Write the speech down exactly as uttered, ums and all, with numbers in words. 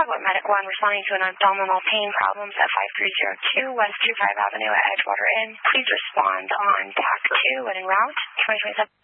Logwood Medic one responding to an abdominal pain problems at five three zero two West two five Avenue at Edgewater Inn. Please respond on T A C two when en route. twenty twenty-seven